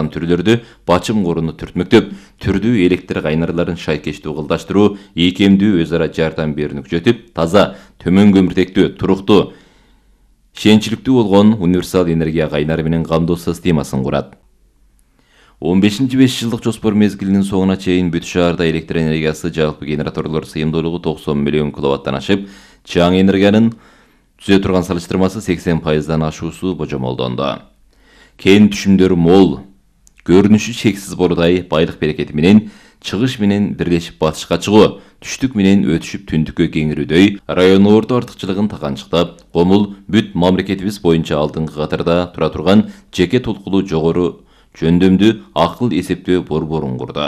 турган түрлөрдү бачым коруну түртмөктөп, түрдүү электр кайнарларын шайкештүү кылдаштыруу, ийкемдүү өз ара жардам берүүнү күчөтүп, таза, төмөн көмүртектүү, туруктуу, шенчиликтүү болгон универсал энергия кайнары менен камдоо системасын курат. 15-5 жылдык жоспор мезгилинин соңуна чейин бүт шаарда электр энергиясы жалпы генераторлор сыйымдуулугу 90 миллион киловаттан ашып, чаң энергиянын түзө турган салыштырмасы 80%дан ашуусу божомолдонду. Кен түшүмдөрү мол, көрүнүшү чексиз борудай байлык берекети менен чыгыш менен бирлешип батышка чыгуу, түштүк менен өтүшүп түндүккө кеңирүүдөй район орто артыкчылыгын таканчыктап, Комул бүт мамлекетибиз боюнча алдыңкы катарда тура турган жеке толкулуу жогору жөндөмдүү акыл эсептөө борборун курду.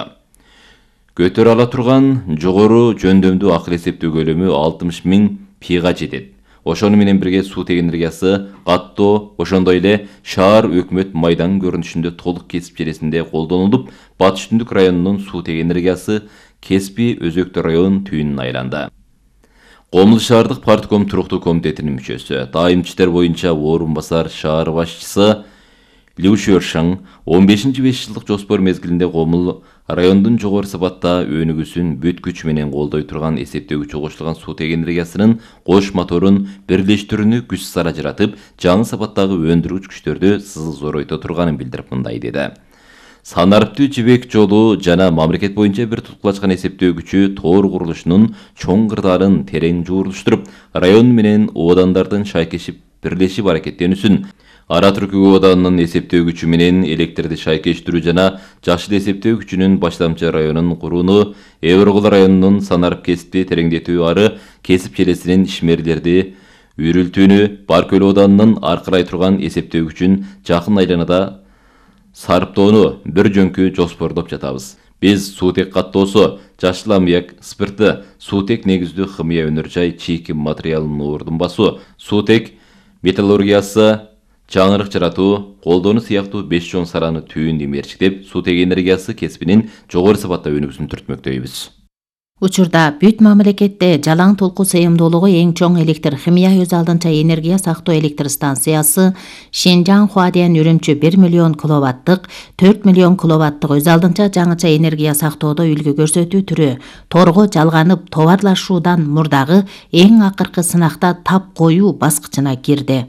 Көтөрө ала турган жогору жөндөмдүү акыл эсептөө көлөмү 60 000 пига жетет. Ошону менен бирге сутек энергиясы каттоо, ошондой эле шаар өкмөт майдан көрүнүшүндө толук кесип желесинде колдонулуп, Батыш Түндүк районунун сутек энергиясы Кеспи Өзөктө район түйүнүн айланды. Комул шаардык партком туруктуу комитетинин мүчөсү, дайым иштер боюнча орун басар шаар башчысы Лю Шуошаң 15-5 жылдык жоспор мезгилинде Комул райондун жогору сапатта өнүгүүсүн бүт күч менен колдой турган эсептөөгүчү кошулган сутек энергиясынын кош моторун бирлештирүүнү күч сара жаратып, жаңы сапаттагы өндүргүч күчтөрдү зоройто турганын билдирип мындай деди. Санарыптуу жибек жолу жана мамлекет боюнча бир туткулачкан эсептөөгүчү тоор курулушунун чоң кырдаалын терең жуурулуштуруп, район менен оодандардын шайкешип бирлешип аракеттенүүсүн, Ара Түркү оданынын эсептөөгүчү менен электрди шайкештирүү жана жашыл эсептөө күчүнүн баштамчы районун курууну, Эврогул районунун санарып кесипти тереңдетүү ары кесип желесинин ишмерлерди үйрүлтүүнү, Баркөл оданынын аркырай турган эсептөөгүчүн жакын айланада сарыптоону бир жөнкү жоспордоп жатабыз. Биз сутек каттоосу, жашыл аммиак, спирти, сутек негиздүү химия өнөр жай чийки материалынын ордунбасуу, сутек металлургиясы, жаңырык жаратуу, колдонуу сыяктуу 5 чоң саланы түйүн демерчиктеп, сутек энергиясы кесибинин жогору сапатта өнүгүүсүн түртмөктөйбүз. Учурда бүт мамлекетте жалаң толку сыйымдуулугу эң чоң электр химия өз алдынча энергия сактоо электр станциясы Шинжаң Хуадиан Үрүмчү 1 миллион киловаттык, 4 миллион киловаттык өз алдынча жаңыча энергия сактоодо үлгү көрсөтүү түрү торго жалганып товарлашуудан мурдагы эң акыркы сынакта тап коюу баскычына кирди.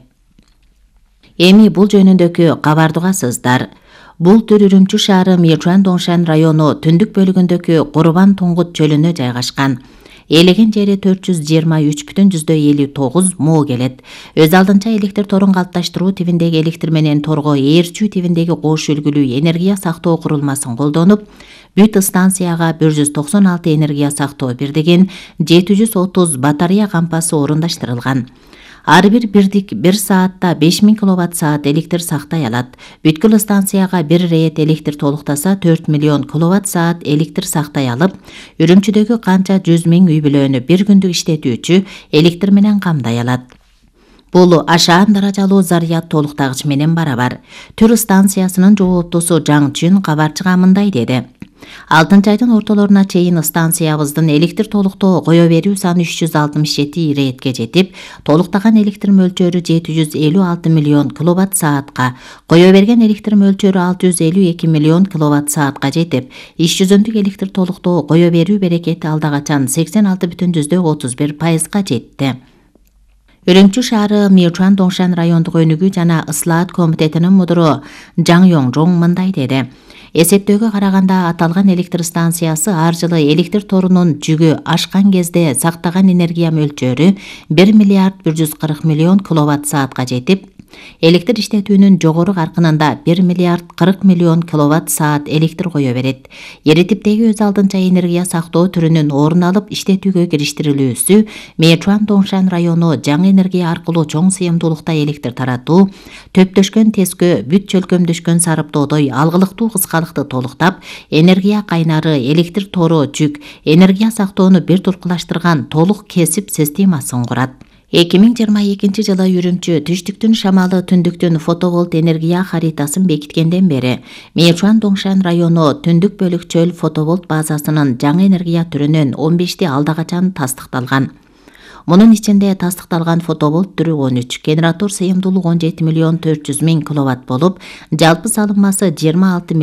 Эми бул жөнүндөгү кабарды угасыздар. Бул түр Үрүмчү шаары Мечуан Доңшан району түндүк бөлүгүндөгү Курбан Туңгут чөлүнө жайгашкан. Элеген жери 423,59 мо келет. Өз алдынча электр торун калыпташтыруу тибиндеги электр менен торго ээрчүү тибиндеги кош үлгүлүү энергия сактоо курулмасын колдонуп, бүт станцияга 196 энергия сактоо бирдигин 730 батарея кампасы орундаштырылган. Ар бир бирдик 1 саатта 5000 киловатт саат электр сактай алат. Бүткүл станцияга бир рет электр толуктаса 4 миллион киловатт саат электр сактай алып, Үрүмчүдөгү канча 100 000 үй бүлөнү бир күндүк иштетүүчү электр менен камдай алат. Бул ашаан даражалуу заряд толуктагыч менен барабар. Түр станциясынын жооптусу Жаң Чүн кабарчыга мындай деди. 6 айдын ортолоруна чейин станциябыздын электр толуктоо кое берүү саны 367 иретке жетип, толуктаган электр мөлчөрү 756 миллион киловатт саатка, кое берген электр мөлчөрү 652 миллион киловатт саатка жетип, иш жүзүндүк электр толуктоо кое берүү берекети алдагачан 86,31%га жетти. Үрүмчү шаары Мечуан Доңшан райондук өнүгүү жана ыслаат комитетинин мудуру Жаң Йоңжоң мындай деди. Эсептөөгө караганда аталган электр станциясы ар жылы электр торунун жүгү ашкан кезде сактаган энергия мөлчөрү 1 миллиард 140 миллион киловатт саатка жетип, электр иштетүүнүн жогору каркынында 1 миллиард 40 миллион киловатт саат электр кое берет. Эри типтеги өз алдынча энергия сактоо түрүнүн орун алып иштетүүгө кириштирилүүсү Мечуан Доңшан району жаңы энергия аркылуу чоң сыйымдуулукта электр таратуу, төптөшкөн тескө бүт чөлкөмдөшкөн сарыптоодой алгылыктуу кыскалыкты толуктап, энергия кайнары, электр тору, жүк, энергия сактоону бир туркулаштырган толук кесип системасын курат. 2022 жылы Үрүмчү түштүктүн шамалы түндүктүн фотоволт энергия харитасын бекиткенден бери Мечуан Доңшан району түндүк бөлүк чөл фотоволт базасынын жаңы энергия түрүнүн 15ти алдагачан тастыкталган. Мунун ичинде тастыкталган фотоволт түрү 13, генератор сыйымдуулугу 17 миллион 400 000 киловатт болуп, жалпы салынмасы 26